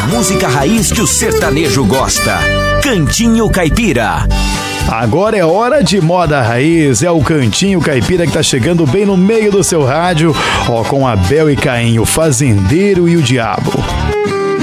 música raiz que o sertanejo gosta. Cantinho Caipira. Agora é hora de moda raiz, é o Cantinho Caipira que tá chegando bem no meio do seu rádio, com Abel e Caim, o fazendeiro e o diabo.